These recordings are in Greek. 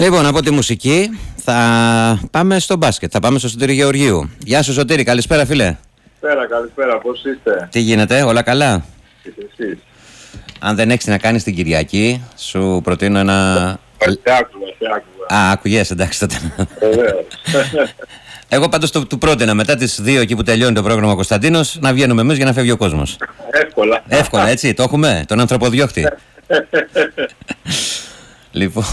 Λοιπόν, από τη μουσική θα πάμε στο μπάσκετ. Θα πάμε στο Σωτήρη Γεωργίου. Γεια σου Σωτήρη, καλησπέρα φίλε. Καλησπέρα, πώς είστε? Τι γίνεται, όλα καλά? Εσείς? Αν δεν έχεις τι να κάνεις την Κυριακή, σου προτείνω ένα... Σε άκουγα. Α, άκουγες, εντάξει τότε. Βεβαίως. Εγώ πάντως του πρότεινα μετά τις 2 εκεί που τελειώνει το πρόγραμμα Κωνσταντίνος να βγαίνουμε εμείς για να φεύγει ο κόσμος. Εύκολα. Εύκολα, έτσι, το έχουμε, τον ανθρωποδιώχτη. Λοιπόν,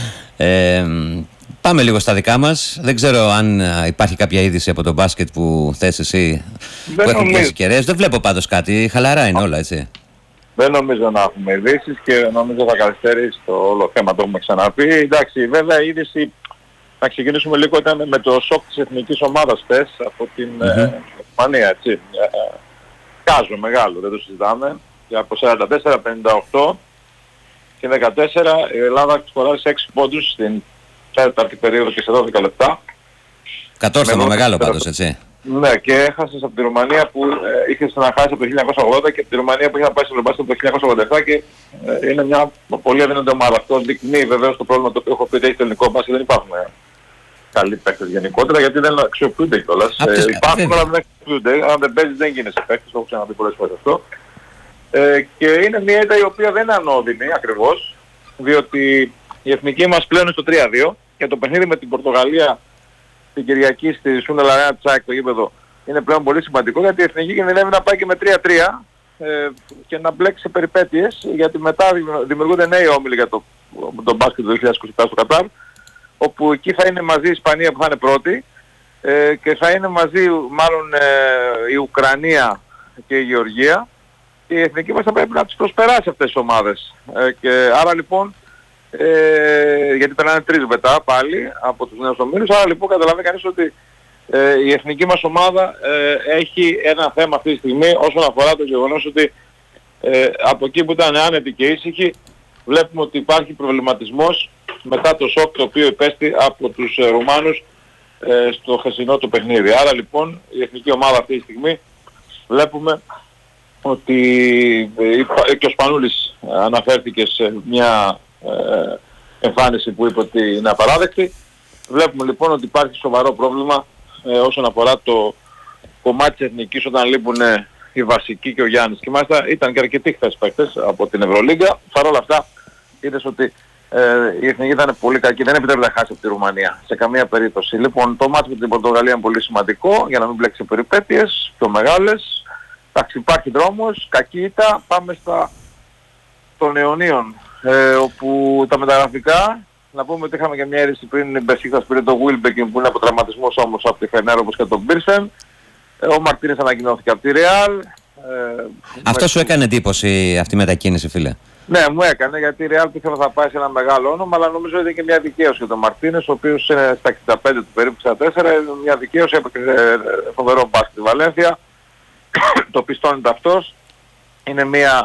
πάμε λίγο στα δικά μας. Δεν ξέρω αν υπάρχει κάποια είδηση από το μπάσκετ που θες εσύ, που έχουν πιάσει κεραίες. Δεν βλέπω πάντως κάτι, χαλαρά είναι όλα, έτσι. Δεν νομίζω να έχουμε ειδήσεις και νομίζω θα καθυστερήσει το όλο θέμα, το έχουμε ξαναπεί. Εντάξει, βέβαια η είδηση, να ξεκινήσουμε λίγο, ήταν με το σοκ της εθνικής ομάδας χθες από την Γερμανία, έτσι. Κάζο μεγάλο, δεν το συζητάμε. Και από 44-58 και 14 η Ελλάδα σκοράζει 6 πόντους στην τέταρτη περίοδο και σε 12 λεπτά. Κατόρθωμα μεγάλο πάντως, έτσι. Ναι, και έχασες από τη Ρουμανία που είχε να χάσει από το 1980 και από τη Ρουμανία που είχε να πάει στο Λεμπάσκετ από το 1987 και είναι μια πολύ αδύνατη ομάδα. Αυτό δεικνύει βεβαίως το πρόβλημα το οποίο έχω πει ότι έχει το ελληνικό μπάσκετ. Δεν υπάρχουν καλοί παίκτες γενικότερα γιατί δεν αξιοποιούνται κιόλας. Υπάρχουν αλλά δεν αξιοποιούνται. Αν δεν παίζεις δεν γίνεσαι παίκτης, το έχω ξαναπεί πολλές φορές αυτό. Και είναι μια ήττα η οποία δεν είναι ανώδυνη ακριβώς, διότι η εθνική μας πλέον είναι στο 3-2 και το παιχνίδι με την Πορτογαλία την Κυριακή στη Σούντα Λαρένα Τσάκ το γήπεδο είναι πλέον πολύ σημαντικό γιατί η εθνική κινδυνεύει να πάει και με 3-3 και να μπλέξει σε περιπέτειες γιατί μετά δημιουργούνται νέοι όμιλοι για το μπάσκετ του 2027 στο Κατάρ, όπου εκεί θα είναι μαζί η Ισπανία που θα είναι πρώτη και θα είναι μαζί μάλλον η Ουκρανία και η Γεωργία και η εθνική μας θα πρέπει να τις προσπεράσει αυτές τις ομάδες. Και άρα λοιπόν, γιατί περνάνε 3 μετά πάλι από τους νέους ομίλους, άρα λοιπόν καταλαβαίνει κανείς ότι η εθνική μας ομάδα έχει ένα θέμα αυτή τη στιγμή όσον αφορά το γεγονός ότι από εκεί που ήταν άνετη και ήσυχη βλέπουμε ότι υπάρχει προβληματισμός μετά το σοκ το οποίο υπέστη από τους Ρουμάνους στο χθεσινό το παιχνίδι. Άρα λοιπόν η εθνική ομάδα αυτή τη στιγμή βλέπουμε ότι και ο Σπανούλης αναφέρθηκε σε μια εμφάνιση που είπε ότι είναι απαράδεκτη. Βλέπουμε λοιπόν ότι υπάρχει σοβαρό πρόβλημα όσον αφορά το κομμάτι της εθνικής όταν λείπουν οι βασικοί και ο Γιάννης. Και μάλιστα ήταν και αρκετοί χθες παίκτες από την Ευρωλίγκα. Παρ' όλα αυτά είδες ότι η εθνική ήταν πολύ κακή. Δεν επιτρέπεται να χάσει από τη Ρουμανία σε καμία περίπτωση. Λοιπόν, το μάτι με την Πορτογαλία είναι πολύ σημαντικό για να μην μπλέξει περιπέτειες πιο μεγάλες. Εντάξει, υπάρχει δρόμος, κακή ήττα. Πάμε των αιωνίων, όπου τα μεταγραφικά, να πούμε ότι είχαμε και μια είδηση πριν η Μπεσίκτας πήρε το Wilbekin που είναι από τραυματισμός όμως από τη Φενέρ όπως και τον Πίρσεν. Ο Μαρτίνες ανακοινώθηκε από τη Ρεάλ. Αυτό σου έκανε εντύπωση αυτή η μετακίνηση, φίλε? Ναι, μου έκανε γιατί η Ρεάλ πήθελα θα πάει σε ένα μεγάλο όνομα, αλλά νομίζω ότι είναι και μια δικαίωση για τον Μαρτίνες, ο οποίος είναι στα 65 του περίπου 64, είναι μια δικαίωση, έπαιξε φοβερό μπάσκετ στη Βαλένθια. Το πιστώνεται αυτός. Είναι μια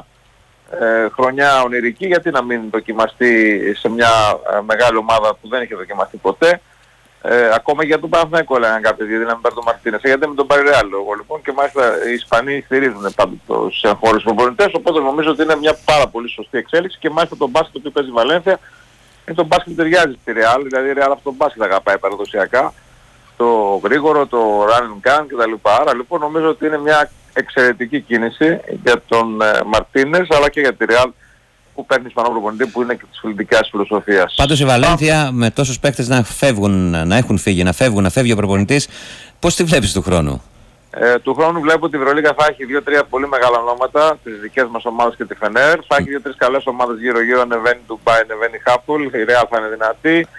χρονιά ονειρική, γιατί να μην δοκιμαστεί σε μια μεγάλη ομάδα που δεν είχε δοκιμαστεί ποτέ. Ακόμα για τον Παναθηναϊκό έλεγαν κάποιοι γιατί να μην πάρει τον Μαρτίνες, γιατί με τον πάρει Ρεάλ λόγο λοιπόν και μάλιστα οι Ισπανοί στηρίζουν πάντα τους εγχώριους προπονητές, οπότε νομίζω ότι είναι μια πάρα πολύ σωστή εξέλιξη και μάλιστα το μπάσκετ που παίζει η Βαλένθια είναι το μπάσκετ που ταιριάζει στη Ρεάλ, δηλαδή η Ρεάλ αυτό το μπάσκετ αγαπάει παραδοσιακά, το γρήγορο, το run and gun κτλ. Άρα λοιπόν νομίζω ότι είναι μια εξαιρετική κίνηση για τον Μαρτίνες αλλά και για τη Ρεάλ που παίρνει Ισπανό προπονητή που είναι και της φιλτικής φιλοσοφίας. Πάντως η Βαλένθια με τόσους παίκτες να φεύγουν, να έχουν φύγει, να φεύγει ο προπονητής, πώς τη βλέπεις του χρόνου? Του χρόνου βλέπω ότι η Ευρωλίγα θα έχει 2-3 πολύ μεγάλα ονόματα, τις δικές μας ομάδες και τη Φενέρ. Θα έχει 2-3 καλές ομάδες γύρω-γύρω, ανεβαίνει Ντουμπάι, ανεβαίνει Χάπουλ, η Ρεάλ θα είναι δυνατή.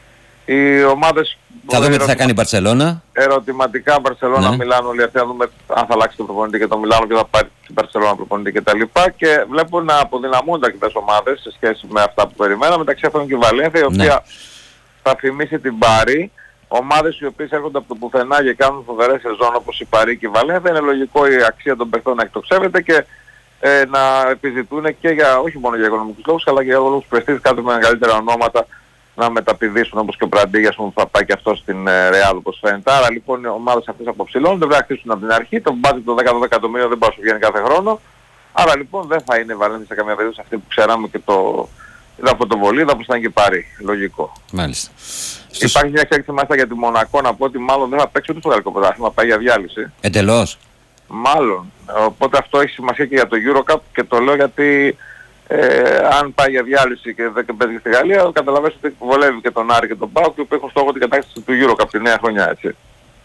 Οι ομάδες... Θα δούμε τι θα κάνει η Μπαρσελόνα. Ερωτηματικά Μπαρσελόνα, ναι. Μιλάνο, όλοι αυτοί, να δούμε αν θα αλλάξει το προπονητή και το Μιλάνο και θα πάρει την Μπαρσελόνα προπονητή κτλ. Και βλέπω να αποδυναμούνται αρκετές ομάδες σε σχέση με αυτά που περιμέναμε. Μεταξύ αυτών και η Βαλένθια, η οποία θα θυμίσει την Πάρη. Ομάδες οι οποίες έρχονται από το πουθενά και κάνουν φοβερές σεζόν όπως η Πάρη και η Βαλένθια. Είναι λογικό η αξία των παιχτών να εκτοξεύεται και να επιζητούν και για, όχι μόνο για οικονομικούς λόγους, αλλά και για λόγους πρεστής κάτι με μεγαλύτερα ονόματα να μεταπηδήσουν όπως και ο Πραντίγιας που θα πάει και αυτό στην Ρεάλ όπως φαίνεται. Άρα λοιπόν οι ομάδες αυτές αποψηλώνουν, δεν πρέπει να χτίσουν από την αρχή. Το μπάτζετ των 10-12 εκατομμύριων δεν μπορεί να σου βγαίνει κάθε χρόνο. Άρα λοιπόν δεν θα είναι η Βαλένθια σε καμία περίπτωση αυτή που ξέραμε και είδα φωτοβολίδα που ήταν και πάρει. Λογικό. Μάλιστα. Υπάρχει μια εξέλιξη μάλιστα για τη Μονακό, να πω ότι μάλλον δεν θα παίξει ούτε στο γαλλικό πρωτάθλημα, πάει για διάλυση. Εντελώς. Μάλλον. Οπότε αυτό έχει σημασία και για το EuroCup και το λέω γιατί αν πάει για διάλυση και δεν παίζει στη Γαλλία, καταλαβαίνεις ότι βολεύει και τον Άρη και τον ΠΑΟΚ που έχουν στόχο την κατάκτηση του EuroCup τη νέα χρονιά, έτσι.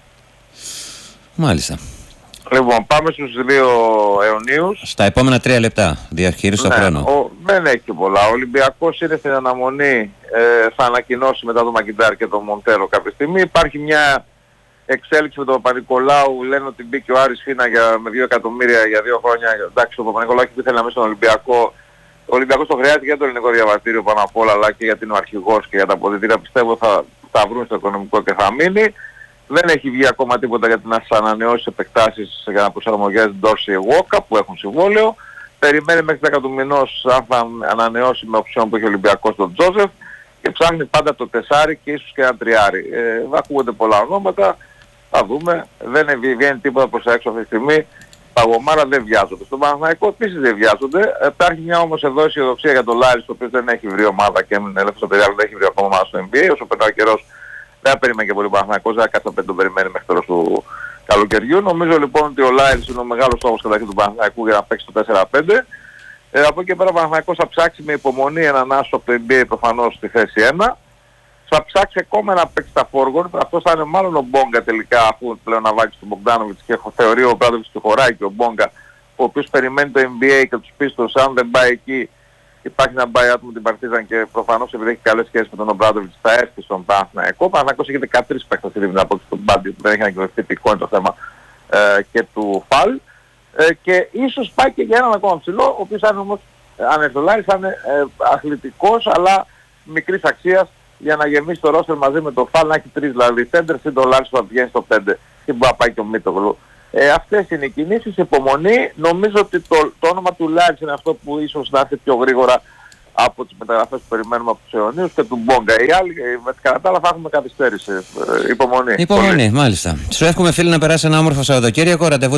Μάλιστα. Λοιπόν, πάμε στους δύο αιωνίους. Στα επόμενα 3 λεπτά, διαχείριση το χρόνο. Δεν έχει και πολλά. Ο Ολυμπιακός είναι στην αναμονή, θα ανακοινώσει μετά τον Μακιντάρ και τον Μοντέρο κάποια στιγμή. Υπάρχει μια εξέλιξη με τον Παπα-Νικολάου, λένε ότι μπήκε ο Άρης Φίνα με 2 εκατομμύρια για 2 χρόνια. Εντάξει, ο Παπα-Νικολάου έχει πει θέλει να μείνει στον Ολυμπιακό. Ο Ολυμπιακός το χρειάζεται για το ελληνικό διαβατήριο πάνω απ' όλα, αλλά και γιατί είναι ο αρχηγός και για τα αποδυτήρια. Πιστεύω θα βρουν στο οικονομικό και θα μείνει. Δεν έχει βγει ακόμα τίποτα για τις ανανεώσεις επεκτάσεις για να προσαρμογές Ντόρσι Γουόκα που έχουν συμβόλαιο. Περιμένει μέχρι 10 του μηνός αν θα ανανεώσει με οψιόν που έχει ο Ολυμπιακός τον Τζόζεφ και ψάχνει πάντα το 4 και ίσως και ένα 3. Ακούγονται πολλά ονόματα, θα δούμε. Δεν βγαίνει τίποτα προς τα έξω αυτή τη στιγμή. Τα γομάρα δεν βιάζονται. Στον Παναθηναϊκό επίσης δεν βιάζονται. Υπάρχει μια όμως εδώ αισιοδοξία για τον Λάρης, ο οποίος δεν έχει βρει ομάδα και έμεινε ελεύθερος στο παιδί, δεν έχει βρει ακόμα ομάδα στο NBA. Όσο περνάει ο καιρός δεν περιμένει και πολύ Παναθηναϊκός, δεν κάτσε να τον περιμένει μέχρι τέλος του καλοκαιριού. Νομίζω λοιπόν ότι ο Λάρης είναι ο μεγάλος στόχος καταρχήν του Παναθηναϊκού για να παίξει το 4-5. Από εκεί πέρα ο Παναθηναϊκός θα ψάξει με υπομονή έναν άσο από το NBA προφανώς στη θέση 1. Θα ψάξει ακόμα να παίξει τα forward. Αυτό θα είναι μάλλον ο Μπόγκα τελικά, αφού πλέον να βάλει τον Μπογκδάνοβιτς και θεωρεί ο Μπράντοβιτς του χωράει και ο Μπόγκα, ο οποίος περιμένει το NBA και τους πίστος, αν δεν πάει εκεί υπάρχει ένα buyout με την Παρτίζαν και προφανώς επειδή έχει καλές σχέσεις με τον Ομπράντοβιτς θα έρθει στον Παναθηναϊκό. Ο Παναθηναϊκός έχει 13 παίκτες ήδη από τον Μπάντι που δεν έχει ανακοινωθεί πικό είναι το θέμα και του Φαλ. Και ίσως πάει και για έναν ακόμα ψηλό, ο οποίος αν όμως αν έρθει ο Λάρης θα είναι αθλητικός αλλά μικρής αξίας για να γεμίσει το ρόστερ μαζί με το Φαλ, να έχει 3 δηλαδή σέντερς ή το Λάρης που θα βγαίνει στο 5 και μπορεί να πάει και ο Μίτογλου. Αυτές είναι οι κινήσεις, υπομονή. Νομίζω ότι το όνομα του Λάρης είναι αυτό που ίσως να έρθει πιο γρήγορα από τις μεταγραφές που περιμένουμε από τους αιωνίους και του Μπόγκα. Οι άλλοι, κατά τα άλλα θα έχουμε καθυστέρηση. Υπομονή. Υπομονή, μάλιστα. Σου εύχομαι φίλοι να περάσει ένα όμορφο Σαββατοκύριακο. Ραντεβού